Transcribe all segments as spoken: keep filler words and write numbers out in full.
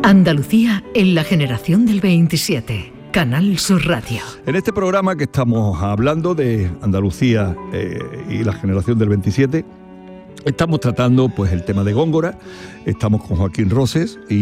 Andalucía en la generación del veintisiete. Canal Sur Radio. En este programa que estamos hablando de Andalucía eh, y la generación del veintisiete, estamos tratando pues el tema de Góngora. Estamos con Joaquín Roses y,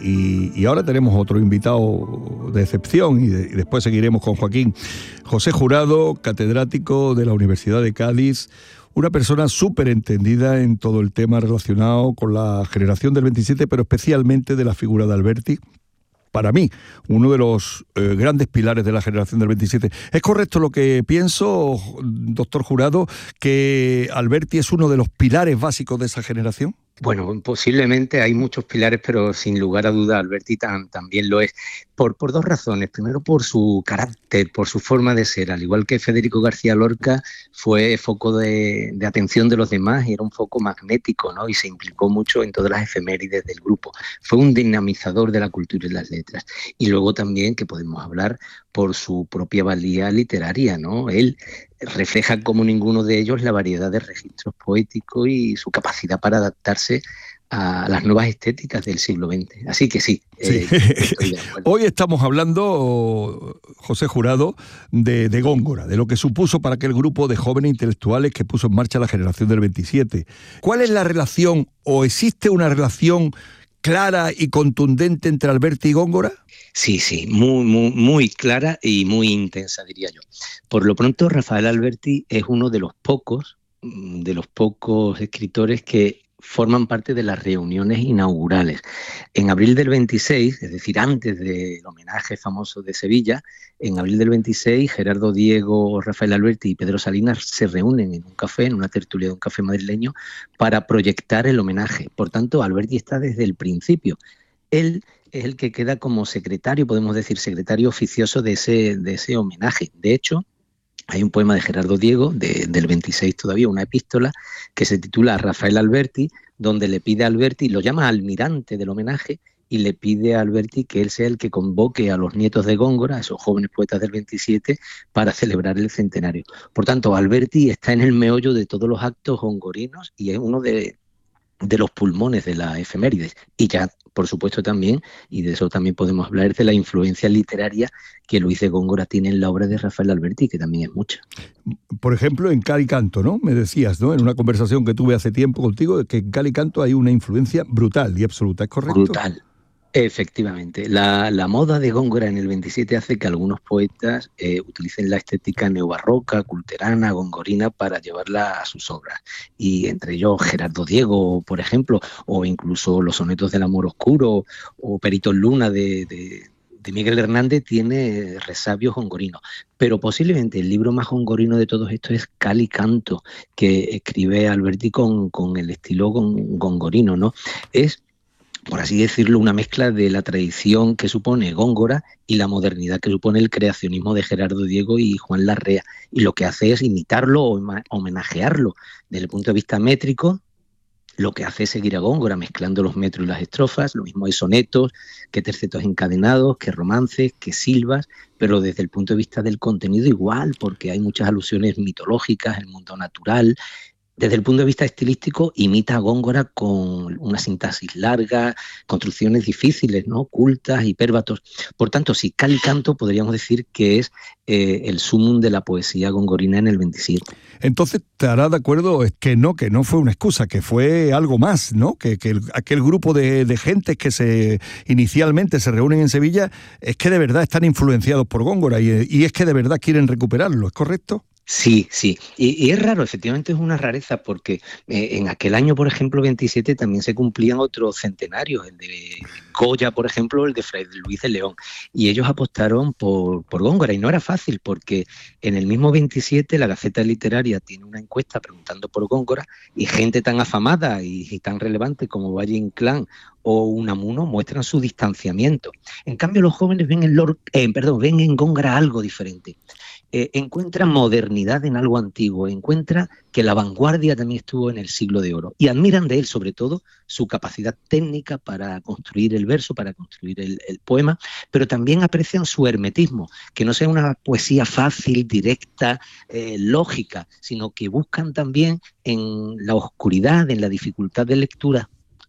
y, y ahora tenemos otro invitado de excepción y, de, y después seguiremos con Joaquín. José Jurado, catedrático de la Universidad de Cádiz, una persona súper entendida en todo el tema relacionado con la generación del veintisiete, pero especialmente de la figura de Alberti. Para mí, uno de los eh, grandes pilares de la generación del veintisiete. ¿Es correcto lo que pienso, doctor Jurado, que Alberti es uno de los pilares básicos de esa generación? Bueno, posiblemente hay muchos pilares, pero sin lugar a duda Alberti tam, también lo es, por, por dos razones. Primero, por su carácter, por su forma de ser. Al igual que Federico García Lorca, fue foco de, de atención de los demás y era un foco magnético, ¿no? Y se implicó mucho en todas las efemérides del grupo. Fue un dinamizador de la cultura y las letras. Y luego también, que podemos hablar, por su propia valía literaria, ¿no? Él refleja como ninguno de ellos la variedad de registros poéticos y su capacidad para adaptarse a las nuevas estéticas del siglo veinte. Así que sí. sí. Eh, Hoy estamos hablando, José Jurado, de, de Góngora, de lo que supuso para aquel grupo de jóvenes intelectuales que puso en marcha la generación del veintisiete. ¿Cuál es la relación, o existe una relación clara y contundente entre Alberti y Góngora? Sí, sí, muy, muy, muy clara y muy intensa, diría yo. Por lo pronto, Rafael Alberti es uno de los pocos, de los pocos escritores que forman parte de las reuniones inaugurales. En abril del veintiséis, es decir, antes del homenaje famoso de Sevilla, en abril del veintiséis, Gerardo Diego, Rafael Alberti y Pedro Salinas se reúnen en un café, en una tertulia de un café madrileño, para proyectar el homenaje. Por tanto, Alberti está desde el principio. Él es el que queda como secretario, podemos decir, secretario oficioso de ese, de ese homenaje. De hecho, hay un poema de Gerardo Diego, de, del veintiséis todavía, una epístola, que se titula Rafael Alberti, donde le pide a Alberti, lo llama almirante del homenaje, y le pide a Alberti que él sea el que convoque a los nietos de Góngora, a esos jóvenes poetas del veintisiete, para celebrar el centenario. Por tanto, Alberti está en el meollo de todos los actos gongorinos y es uno de, de los pulmones de la efemérides. Y ya, por supuesto, también, y de eso también podemos hablar, de la influencia literaria que Luis de Góngora tiene en la obra de Rafael Alberti, que también es mucha. Por ejemplo, en Cal y Canto, ¿no? Me decías, ¿no? En una conversación que tuve hace tiempo contigo, que en Cal y Canto hay una influencia brutal y absoluta, ¿es correcto? Brutal. Efectivamente, la, la moda de Góngora en el veintisiete hace que algunos poetas eh, utilicen la estética neobarroca, culterana, gongorina para llevarla a sus obras. Y entre ellos Gerardo Diego, por ejemplo, o incluso los sonetos del amor oscuro, o Perito en Luna de, de, de Miguel Hernández tiene resabios gongorinos. Pero posiblemente el libro más gongorino de todos estos es Cal y Canto, que escribe Alberti con, con el estilo gongorino, ¿no? Es, por así decirlo, una mezcla de la tradición que supone Góngora y la modernidad que supone el creacionismo de Gerardo Diego y Juan Larrea. Y lo que hace es imitarlo o homenajearlo desde el punto de vista métrico. Lo que hace es seguir a Góngora mezclando los metros y las estrofas. Lo mismo hay sonetos, que tercetos encadenados, que romances, que silvas, pero desde el punto de vista del contenido igual, porque hay muchas alusiones mitológicas, el mundo natural. Desde el punto de vista estilístico, imita a Góngora con una sintaxis larga, construcciones difíciles, ¿no? Cultas, hipérbatos. Por tanto, si Cal y Canto podríamos decir que es eh, el sumum de la poesía gongorina en el veintisiete. Entonces, ¿te hará de acuerdo? Es que no, que no fue una excusa, que fue algo más, ¿no? Que, que el, aquel grupo de, de gentes que se inicialmente se reúnen en Sevilla es que de verdad están influenciados por Góngora y, y es que de verdad quieren recuperarlo, ¿es correcto? Sí, sí. Y, y es raro, efectivamente es una rareza, porque eh, en aquel año, por ejemplo, veintisiete, también se cumplían otros centenarios, el de Goya, por ejemplo, el de Fray Luis de León, y ellos apostaron por, por Góngora, y no era fácil, porque en el mismo veintisiete la Gaceta Literaria tiene una encuesta preguntando por Góngora, y gente tan afamada y, y tan relevante como Valle Inclán o Unamuno muestran su distanciamiento. En cambio, los jóvenes ven en, Lor- eh, perdón, ven en Góngora algo diferente. Eh, encuentra modernidad en algo antiguo, encuentra que la vanguardia también estuvo en el siglo de oro y admiran de él sobre todo su capacidad técnica para construir el verso, para construir el, el poema, pero también aprecian su hermetismo, que no sea una poesía fácil, directa, eh, lógica, sino que buscan también en la oscuridad, en la dificultad de lectura,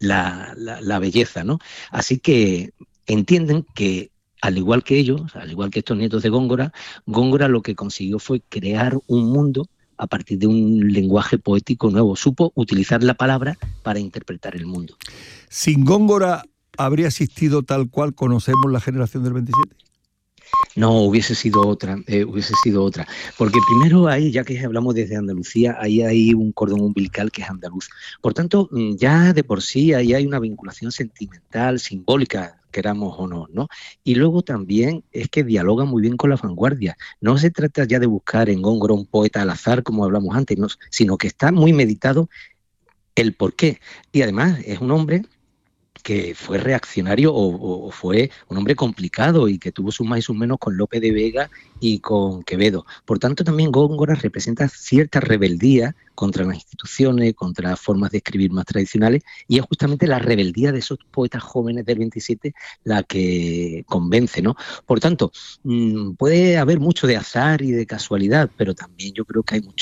la, la, la belleza, ¿no? Así que entienden que, al igual que ellos, al igual que estos nietos de Góngora, Góngora lo que consiguió fue crear un mundo a partir de un lenguaje poético nuevo. Supo utilizar la palabra para interpretar el mundo. ¿Sin Góngora habría existido tal cual conocemos la generación del veintisiete? No, hubiese sido otra, eh, hubiese sido otra. Porque primero ahí, ya que hablamos desde Andalucía, ahí hay un cordón umbilical que es andaluz. Por tanto, ya de por sí ahí hay una vinculación sentimental, simbólica, queramos o no, ¿no? Y luego también es que dialoga muy bien con la vanguardia. No se trata ya de buscar en Góngora un poeta al azar, como hablamos antes, no, sino que está muy meditado el porqué. Y además es un hombre que fue reaccionario o, o fue un hombre complicado y que tuvo sus más y sus menos con Lope de Vega y con Quevedo. Por tanto, también Góngora representa cierta rebeldía contra las instituciones, contra formas de escribir más tradicionales, y es justamente la rebeldía de esos poetas jóvenes del veintisiete la que convence, ¿no? Por tanto, mmm, puede haber mucho de azar y de casualidad, pero también yo creo que hay mucho